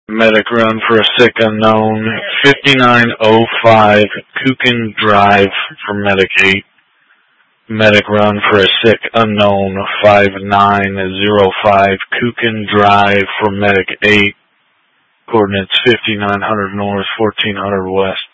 Medic run for a sick unknown, 5905 Kukin Drive for Medic 8. Medic run for a sick unknown, 5905 Kukin Drive for Medic 8. Coordinates 5900 north, 1400 west.